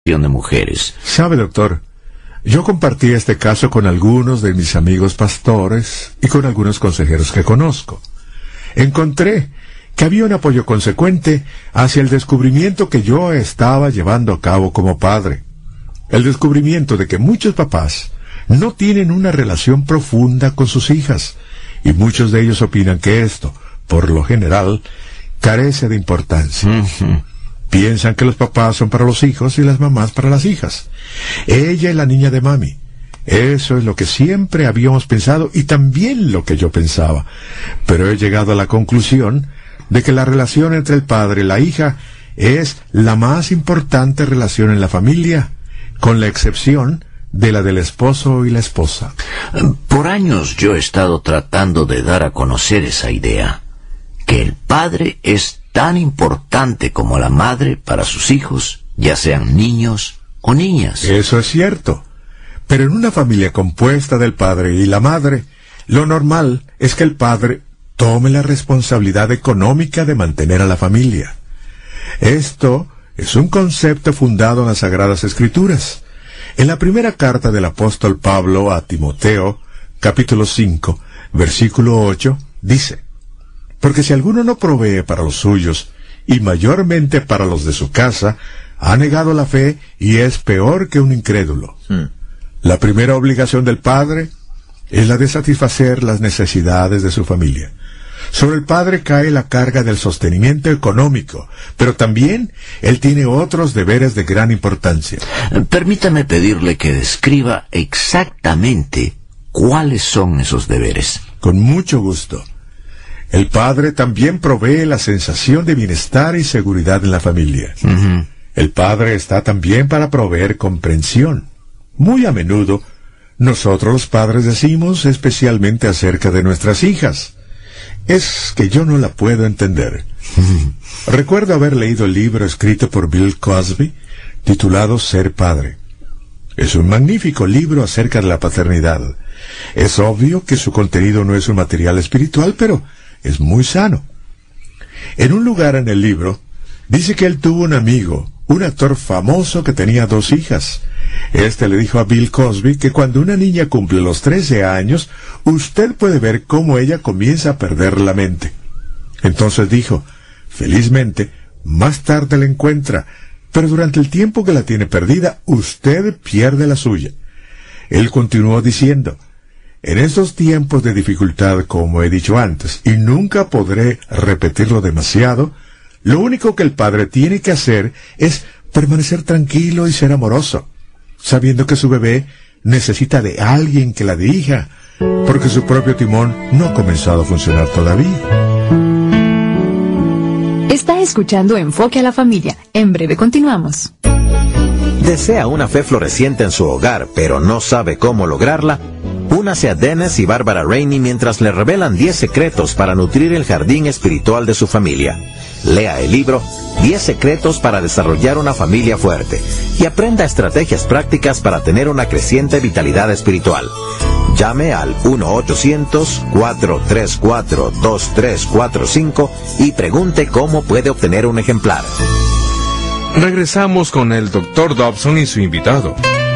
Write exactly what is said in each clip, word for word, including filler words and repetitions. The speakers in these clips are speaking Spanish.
de mujeres. Sabe, doctor, yo compartí este caso con algunos de mis amigos pastores y con algunos consejeros que conozco. Encontré que había un apoyo consecuente hacia el descubrimiento que yo estaba llevando a cabo como padre. El descubrimiento de que muchos papás no tienen una relación profunda con sus hijas, y muchos de ellos opinan que esto, por lo general, carece de importancia. Uh-huh. Piensan que los papás son para los hijos y las mamás para las hijas. Ella es la niña de mami. Eso es lo que siempre habíamos pensado y también lo que yo pensaba. Pero he llegado a la conclusión de que la relación entre el padre y la hija es la más importante relación en la familia, con la excepción de la del esposo y la esposa. Por años yo he estado tratando de dar a conocer esa idea, que el padre es tan importante como la madre para sus hijos, ya sean niños o niñas. Eso es cierto, pero en una familia compuesta del padre y la madre, lo normal es que el padre tome la responsabilidad económica de mantener a la familia. Esto es un concepto fundado en las Sagradas Escrituras. En la primera carta del apóstol Pablo a Timoteo, capítulo cinco, versículo ocho, dice: porque si alguno no provee para los suyos, y mayormente para los de su casa, ha negado la fe y es peor que un incrédulo. Hmm. La primera obligación del padre es la de satisfacer las necesidades de su familia. Sobre el padre cae la carga del sostenimiento económico, pero también él tiene otros deberes de gran importancia. Permítame pedirle que describa exactamente cuáles son esos deberes. Con mucho gusto. El padre también provee la sensación de bienestar y seguridad en la familia. Uh-huh. El padre está también para proveer comprensión. Muy a menudo, nosotros los padres decimos, especialmente acerca de nuestras hijas: es que yo no la puedo entender. Uh-huh. Recuerdo haber leído el libro escrito por Bill Cosby, titulado Ser Padre. Es un magnífico libro acerca de la paternidad. Es obvio que su contenido no es un material espiritual, pero es muy sano. En un lugar en el libro, dice que él tuvo un amigo, un actor famoso que tenía dos hijas. Este le dijo a Bill Cosby que cuando una niña cumple los trece años, usted puede ver cómo ella comienza a perder la mente. Entonces dijo: felizmente, más tarde la encuentra, pero durante el tiempo que la tiene perdida, usted pierde la suya. Él continuó diciendo: en estos tiempos de dificultad, como he dicho antes, y nunca podré repetirlo demasiado, lo único que el padre tiene que hacer es permanecer tranquilo y ser amoroso, sabiendo que su bebé necesita de alguien que la dirija, porque su propio timón no ha comenzado a funcionar todavía. Está escuchando Enfoque a la Familia. En breve continuamos. ¿Desea una fe floreciente en su hogar, pero no sabe cómo lograrla? Únase a Dennis y Barbara Rainey mientras le revelan diez secretos para nutrir el jardín espiritual de su familia. Lea el libro diez secretos para desarrollar una familia fuerte y aprenda estrategias prácticas para tener una creciente vitalidad espiritual. Llame al uno ochocientos, cuatro tres cuatro, dos tres cuatro cinco y pregunte cómo puede obtener un ejemplar. Regresamos con el doctor Dobson y su invitado.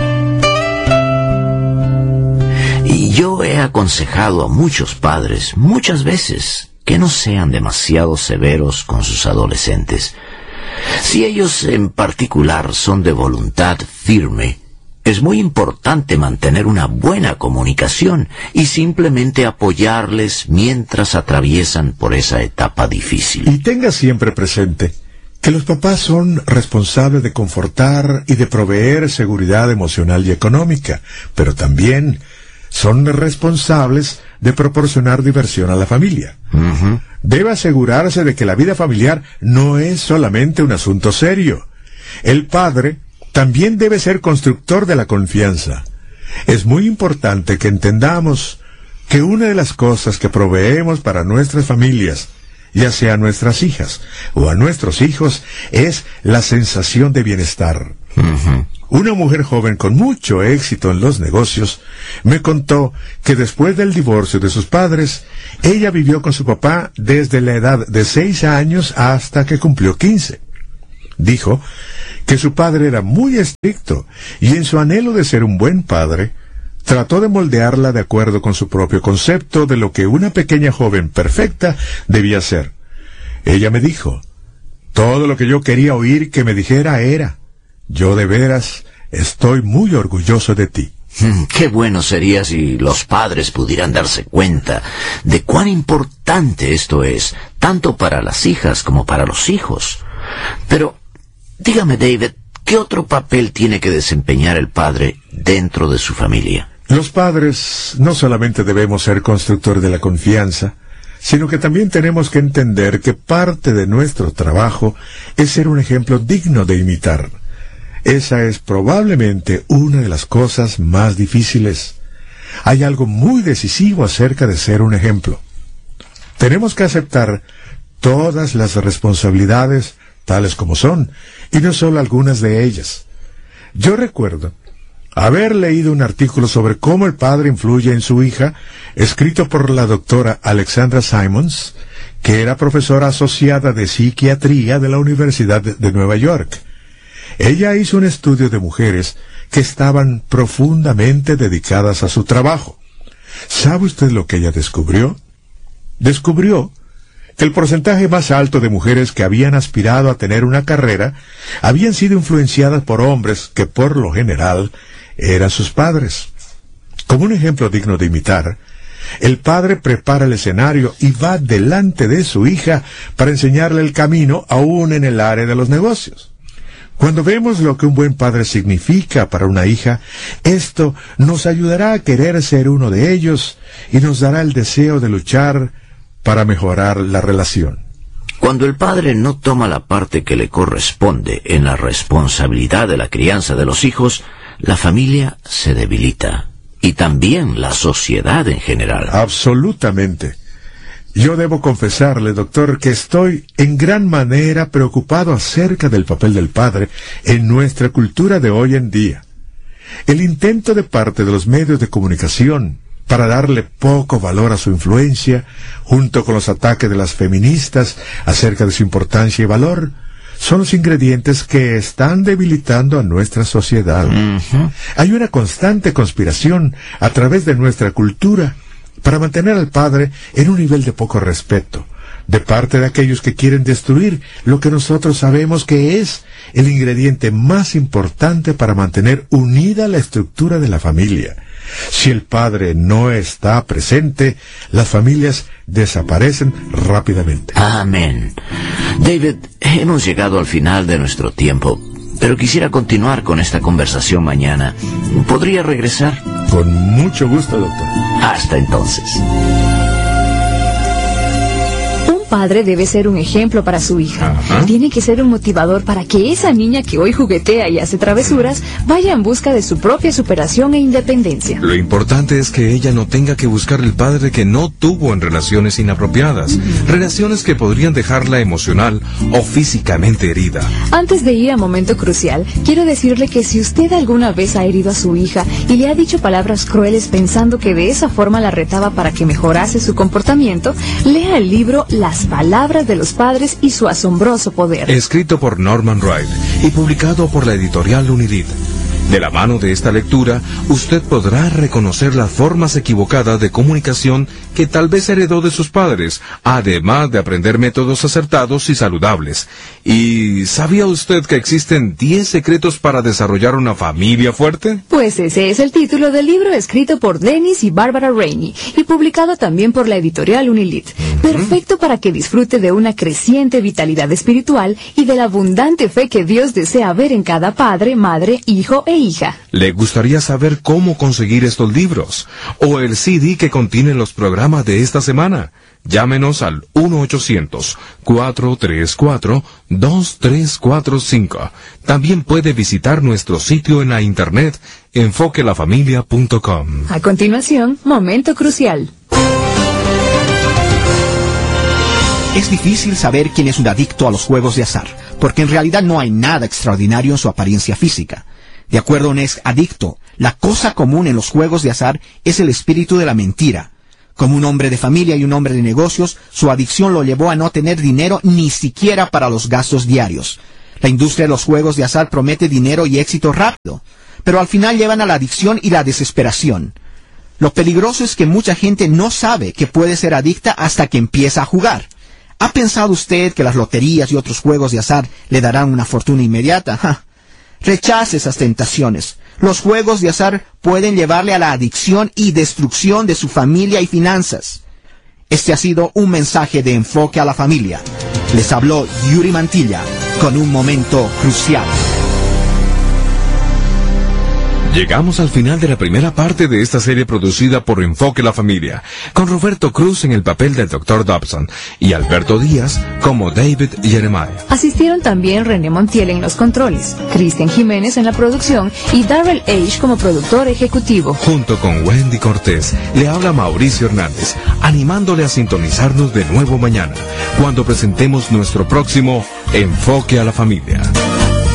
Y yo he aconsejado a muchos padres, muchas veces, que no sean demasiado severos con sus adolescentes. Si ellos en particular son de voluntad firme, es muy importante mantener una buena comunicación y simplemente apoyarles mientras atraviesan por esa etapa difícil. Y tenga siempre presente que los papás son responsables de confortar y de proveer seguridad emocional y económica, pero también son responsables de proporcionar diversión a la familia. Uh-huh. Debe asegurarse de que la vida familiar no es solamente un asunto serio. El padre también debe ser constructor de la confianza. Es muy importante que entendamos que una de las cosas que proveemos para nuestras familias, ya sea a nuestras hijas o a nuestros hijos, es la sensación de bienestar. Uh-huh. Una mujer joven con mucho éxito en los negocios me contó que después del divorcio de sus padres, ella vivió con su papá desde la edad de seis años hasta que cumplió quince. dijo que su padre era muy estricto y en su anhelo de ser un buen padre, trató de moldearla de acuerdo con su propio concepto de lo que una pequeña joven perfecta debía ser. Ella me dijo, todo lo que yo quería oír que me dijera era, yo de veras estoy muy orgulloso de ti. Qué bueno sería si los padres pudieran darse cuenta de cuán importante esto es, tanto para las hijas como para los hijos. Pero, dígame, David, ¿qué otro papel tiene que desempeñar el padre dentro de su familia? Los padres no solamente debemos ser constructores de la confianza, sino que también tenemos que entender que parte de nuestro trabajo es ser un ejemplo digno de imitar. Esa es probablemente una de las cosas más difíciles. Hay algo muy decisivo acerca de ser un ejemplo. Tenemos que aceptar todas las responsabilidades tales como son, y no solo algunas de ellas. Yo recuerdo haber leído un artículo sobre cómo el padre influye en su hija, escrito por la doctora Alexandra Simons, que era profesora asociada de psiquiatría de la Universidad de Nueva York. Ella hizo un estudio de mujeres que estaban profundamente dedicadas a su trabajo. ¿Sabe usted lo que ella descubrió? Descubrió que el porcentaje más alto de mujeres que habían aspirado a tener una carrera habían sido influenciadas por hombres que por lo general eran sus padres. Como un ejemplo digno de imitar, el padre prepara el escenario y va delante de su hija para enseñarle el camino aún en el área de los negocios. Cuando vemos lo que un buen padre significa para una hija, esto nos ayudará a querer ser uno de ellos y nos dará el deseo de luchar para mejorar la relación. Cuando el padre no toma la parte que le corresponde en la responsabilidad de la crianza de los hijos, la familia se debilita, y también la sociedad en general. Absolutamente. Yo debo confesarle, doctor, que estoy en gran manera preocupado acerca del papel del padre en nuestra cultura de hoy en día. El intento de parte de los medios de comunicación para darle poco valor a su influencia, junto con los ataques de las feministas acerca de su importancia y valor, son los ingredientes que están debilitando a nuestra sociedad. Uh-huh. Hay una constante conspiración a través de nuestra cultura para mantener al padre en un nivel de poco respeto, de parte de aquellos que quieren destruir lo que nosotros sabemos que es el ingrediente más importante para mantener unida la estructura de la familia. Si el padre no está presente, las familias desaparecen rápidamente. Amén. David, hemos llegado al final de nuestro tiempo, pero quisiera continuar con esta conversación mañana. ¿Podría regresar? Con mucho gusto, doctor. Hasta entonces. Padre debe ser un ejemplo para su hija. Ajá. Tiene que ser un motivador para que esa niña que hoy juguetea y hace travesuras vaya en busca de su propia superación e independencia. Lo importante es que ella no tenga que buscar el padre que no tuvo en relaciones inapropiadas, uh-huh. relaciones que podrían dejarla emocional o físicamente herida. Antes de ir a momento crucial, quiero decirle que si usted alguna vez ha herido a su hija y le ha dicho palabras crueles pensando que de esa forma la retaba para que mejorase su comportamiento, lea el libro Las palabras de los padres y su asombroso poder. Escrito por Norman Wright y publicado por la editorial Unidad. De la mano de esta lectura, usted podrá reconocer las formas equivocadas de comunicación que tal vez heredó de sus padres, además de aprender métodos acertados y saludables. ¿Y sabía usted que existen diez secretos para desarrollar una familia fuerte? Pues ese es el título del libro escrito por Dennis y Barbara Rainey y publicado también por la editorial Unilid. Uh-huh. Perfecto para que disfrute de una creciente vitalidad espiritual y de la abundante fe que Dios desea ver en cada padre, madre, hijo e hija. ¿Le gustaría saber cómo conseguir estos libros? ¿O el C D que contiene los programas de esta semana? Llámenos al uno ochocientos, cuatro tres cuatro, dos tres cuatro cinco. También puede visitar nuestro sitio en la internet, enfoque la familia punto com. A continuación, momento crucial. Es difícil saber quién es un adicto a los juegos de azar, porque en realidad no hay nada extraordinario en su apariencia física. De acuerdo a un ex adicto, la cosa común en los juegos de azar es el espíritu de la mentira. Como un hombre de familia y un hombre de negocios, su adicción lo llevó a no tener dinero ni siquiera para los gastos diarios. La industria de los juegos de azar promete dinero y éxito rápido, pero al final llevan a la adicción y la desesperación. Lo peligroso es que mucha gente no sabe que puede ser adicta hasta que empieza a jugar. ¿Ha pensado usted que las loterías y otros juegos de azar le darán una fortuna inmediata? ¡Ja! Rechace esas tentaciones. Los juegos de azar pueden llevarle a la adicción y destrucción de su familia y finanzas. Este ha sido un mensaje de Enfoque a la Familia. Les habló Yuri Mantilla con un momento crucial. Llegamos al final de la primera parte de esta serie producida por Enfoque a la Familia, con Roberto Cruz en el papel del doctor Dobson y Alberto Díaz como David Jeremiah. Asistieron también René Montiel en los controles, Cristian Jiménez en la producción y Darrell Age como productor ejecutivo. Junto con Wendy Cortés, le habla Mauricio Hernández, animándole a sintonizarnos de nuevo mañana, cuando presentemos nuestro próximo Enfoque a la Familia.